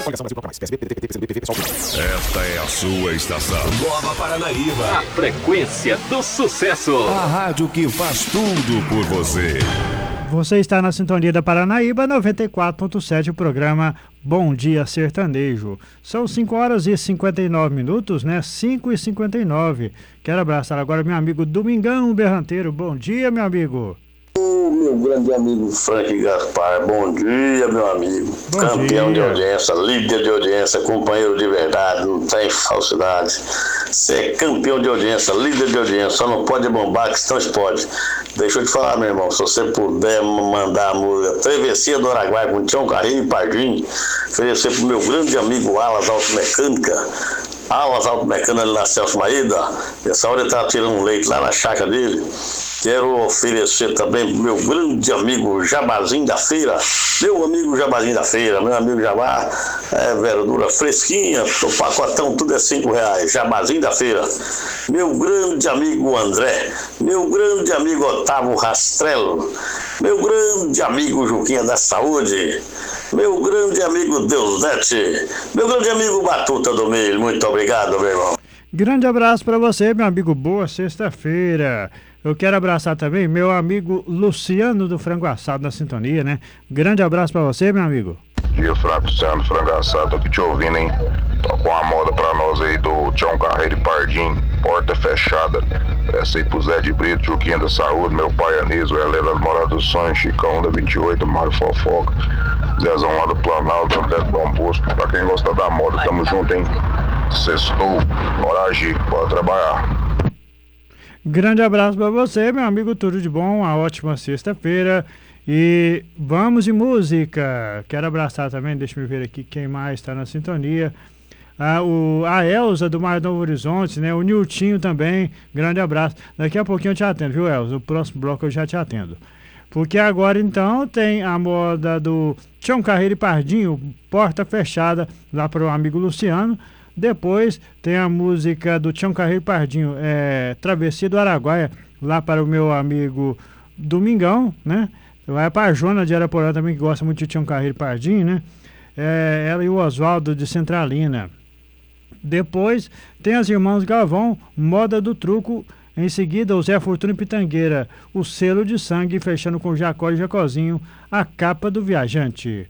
Esta é a sua estação. Nova Paranaíba. A frequência do sucesso. A rádio que faz tudo por você. Você está na sintonia da Paranaíba 94.7, o programa Bom Dia Sertanejo. São 5 horas e 59 minutos, né? 5h59. Quero abraçar agora meu amigo Domingão Berranteiro. Bom dia, meu amigo. Meu grande amigo Frank Gaspar, bom dia, meu amigo. Bom Campeão dia. de audiência, líder de audiência, companheiro de verdade, não tem falsidade. Você é campeão de audiência, líder de audiência, só não pode bombar que senão explode. Deixa eu te falar, meu irmão, se você puder mandar a música Travessia do Araguaia com Tião Carreiro e Pardinho, oferecer pro meu grande amigo Alas Automecânica. Alas Automecânica ali na Celso Maída, essa hora ele tá tirando um leite lá na chácara dele. Quero oferecer também pro meu grande amigo Jabazinho da Feira. Meu amigo Jabazinho da Feira, meu amigo Jabá, verdura fresquinha, o pacotão tudo é R$5. Jabazinho da Feira. Meu grande amigo André, meu grande amigo Otávio Rastrello, meu grande amigo Juquinha da Saúde, meu grande amigo Deusete, meu grande amigo Batuta do Milho. Muito obrigado, meu irmão. Grande abraço para você, meu amigo. Boa sexta-feira. Eu quero abraçar também meu amigo Luciano do Frango Assado na sintonia, né? Grande abraço para você, meu amigo. Dia, Franco Luciano, Frango Assado, tô aqui te ouvindo, hein? Toca uma moda pra nós aí do Tião Carreiro e Pardinho, Porta Fechada. Essa aí pro Zé de Brito, Juquinha da Saúde, meu pai Anísio, Helena Morada do Sonho, Chicão da 28, Mário Fofoca, Zezão lá do Planalto, André do Bom Posto. Pra quem gosta da moda, tamo junto, hein? Sextou, bora agir, bora trabalhar. Grande abraço para você, meu amigo. Tudo de bom, uma ótima sexta-feira. E vamos de música. Quero abraçar também, deixa eu ver aqui quem mais está na sintonia. A Elza do Mar Novo Horizonte, né? O Niltinho também. Grande abraço. Daqui a pouquinho eu te atendo, viu, Elza? O próximo bloco eu já te atendo. Porque agora então tem a moda do Tião Carreiro e Pardinho, Porta Fechada, lá para o amigo Luciano. Depois tem a música do Tião Carreiro e Pardinho, Travessia do Araguaia, lá para o meu amigo Domingão, né? Vai para a Jona de Araporã também, que gosta muito de Tião Carreiro e Pardinho, né? Ela e o Oswaldo de Centralina. Depois tem as Irmãos Galvão, Moda do Truco. Em seguida, o Zé Fortuna e Pitangueira, O Selo de Sangue, fechando com Jacó e Jacozinho, A Capa do Viajante.